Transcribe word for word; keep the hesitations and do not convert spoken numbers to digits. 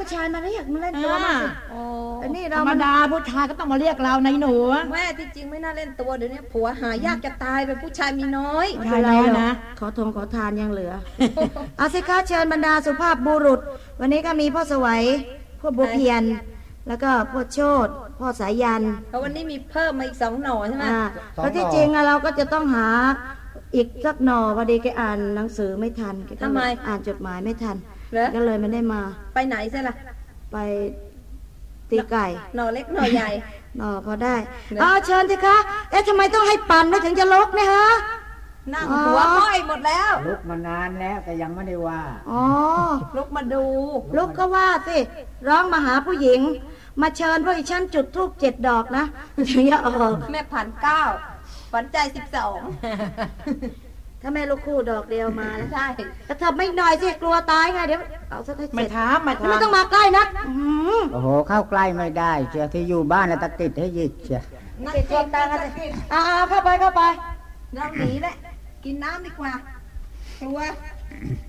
ผู้ชายมาเรียกมาเล่นตัวมาสิอันนี้เราธรรมดาผู้ชายก็ต้องมาเรียกเราในหนูแม่ที่จริงไม่น่าเล่นตัวเดี๋ยวนี้ผัวหายากจะตายเป็นผู้ชายมีน้อยใช่แล้วนะขอทงขอทานยังเหลือเอาสิคะเชิญบรรดาสุภาพบุรุษวันนี้ก็มีพ่อสวัยพ่อบัวเพียรแล้วก็พ่อโชติพ่อสายันเพราะวันนี้มีเพิ่มมาอีกสองหน่อใช่ไหมเพราะที่จริงเราก็จะต้องหาอีกสักหน่อพอดีแกอ่านหนังสือไม่ทันแกก็อ่านจดหมายไม่ทันก็เลยไม่ได้มาไปไหนใช่ล่ะไปตีไก่หน่อเล็กหน่อใหญ่หน่อพอได้เอาเชิญสิคะเอ๊ะทำไมต้องให้ปั่นถึงจะลุกเนี่ยฮะนั่งหัวม้อยหมดแล้วลุกมานานแล้วแต่ยังไม่ได้ว่าอ๋อลุกมาดูลุกก็ว่าสิร้องมาหาผู้หญิงมาเชิญพวกอีฉันจุดธูปเจ็ดดอกนะถึงจะออกแม่ผ่านเก้าฝันใจสิบสองถ้าแม่ลูกคู่ดอกเดียวมาแล้วใช่แต่เธอไม่หน่อยสิกลัวตายไงเดี๋ยวเอาสักให้เสร็จไม่ถามไม่ถามไม่ต้องมาใกล้นักโอ้โหเข้าใกล้ไม่ได้เชียที่อยู่บ้านตะกิดให้ยิกเชียติดตัวตากันสิอ่าเข้าไปเข้าไปเราหนีแหละกินน้ำดีกว่ากลัว